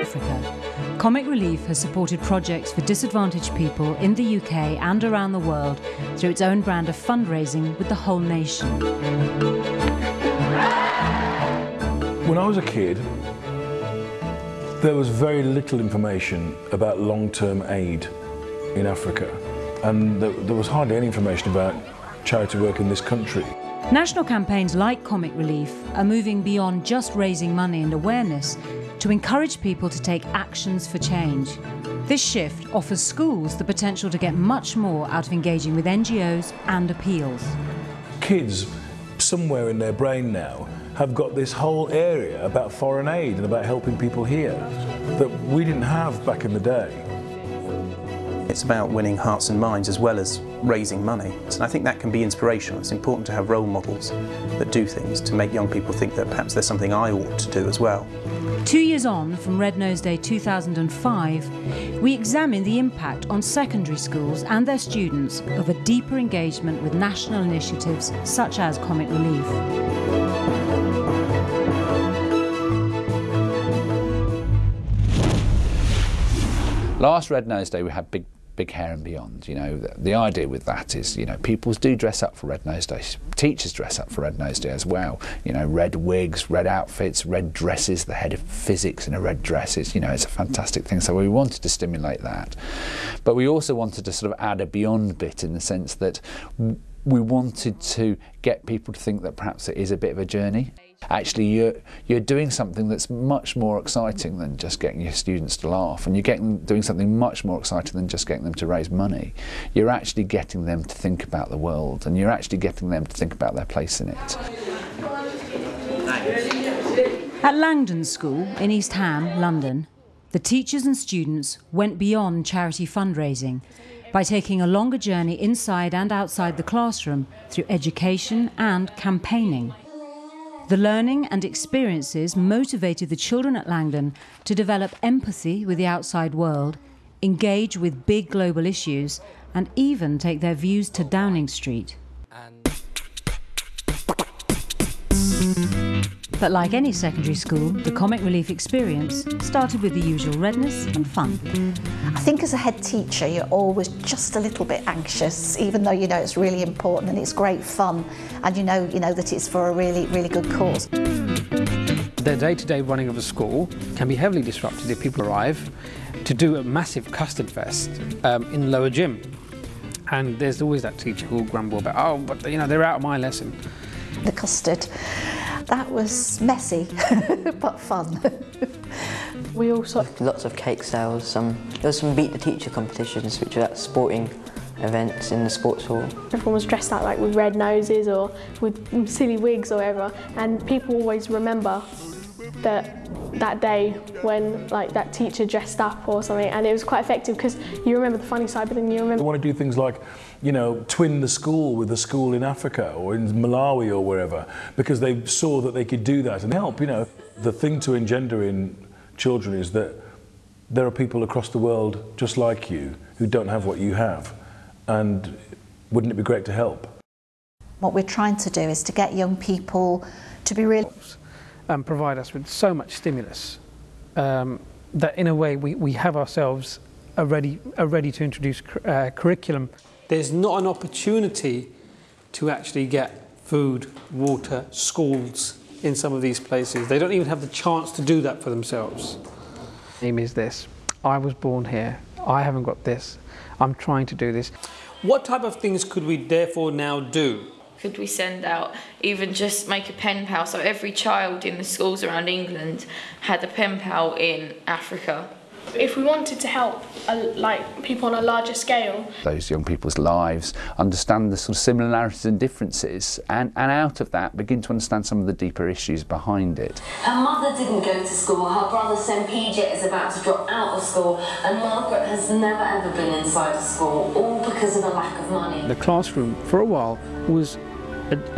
Africa, Comic Relief has supported projects for disadvantaged people in the UK and around the world through its own brand of fundraising with the whole nation. When I was a kid, there was very little information about long-term aid in Africa, and there was hardly any information about charity work in this country. National campaigns like Comic Relief are moving beyond just raising money and awareness to encourage people to take actions for change. This shift offers schools the potential to get much more out of engaging with NGOs and appeals. Kids, somewhere in their brain now, have got this whole area about foreign aid and about helping people here that we didn't have back in the day. It's about winning hearts and minds as well as raising money. And I think that can be inspirational. It's important to have role models that do things to make young people think that perhaps there's something I ought to do as well. 2 years on from Red Nose Day 2005, we examine the impact on secondary schools and their students of a deeper engagement with national initiatives such as Comic Relief. Last Red Nose Day we had Big Hair and Beyond. You know, the idea with that is, you know, pupils do dress up for Red Nose Day. Teachers dress up for Red Nose Day as well. You know, red wigs, red outfits, red dresses. The head of physics in a red dress is, you know, it's a fantastic thing. So we wanted to stimulate that, but we also wanted to sort of add a beyond bit in the sense that we wanted to get people to think that perhaps it is a bit of a journey. Actually, you're doing something that's much more exciting than just getting your students to laugh, and you're doing something much more exciting than just getting them to raise money. You're actually getting them to think about the world, and you're actually getting them to think about their place in it. At Langdon School in East Ham, London, the teachers and students went beyond charity fundraising by taking a longer journey inside and outside the classroom through education and campaigning. The learning and experiences motivated the children at Langdon to develop empathy with the outside world, engage with big global issues, and even take their views to Downing Street. But like any secondary school, the Comic Relief experience started with the usual redness and fun. I think as a head teacher, you're always just a little bit anxious, even though you know it's really important and it's great fun, and you know that it's for a really, really good cause. The day-to-day running of a school can be heavily disrupted if people arrive to do a massive custard fest in the lower gym. And there's always that teacher who will grumble about, oh, but you know, they're out of my lesson. The custard, that was messy, but fun. We also lots of cake sales. There was some beat the teacher competitions, which are at sporting events in the sports hall. Everyone was dressed up like with red noses or with silly wigs or whatever, and people always remember that day when like that teacher dressed up or something, and it was quite effective because you remember the funny side, but then you remember. I want to do things like, you know, twin the school with a school in Africa or in Malawi or wherever, because they saw that they could do that and help. You know, the thing to engender in children is that there are people across the world just like you who don't have what you have, and wouldn't it be great to help? What we're trying to do is to get young people to be really provide us with so much stimulus that in a way we have ourselves a ready to introduce curriculum. There's not an opportunity to actually get food, water, schools in some of these places. They don't even have the chance to do that for themselves. The aim is this: I was born here, I haven't got this, I'm trying to do this. What type of things could we therefore now do? Could we send out, even just make a pen pal, so every child in the schools around England had a pen pal in Africa? If we wanted to help like people on a larger scale, those young people's lives, understand the sort of similarities and differences, and out of that begin to understand some of the deeper issues behind it. Her mother didn't go to school, her brother St. PJ is about to drop out of school, and Margaret has never ever been inside a school, all because of a lack of money. The classroom for a while was a